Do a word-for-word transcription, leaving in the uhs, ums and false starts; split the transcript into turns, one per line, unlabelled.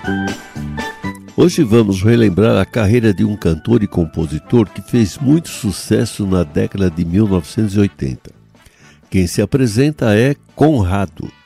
Hoje vamos relembrar a carreira de um cantor e compositor que fez muito sucesso na década de mil novecentos e oitenta. Quem se apresenta é Conrado.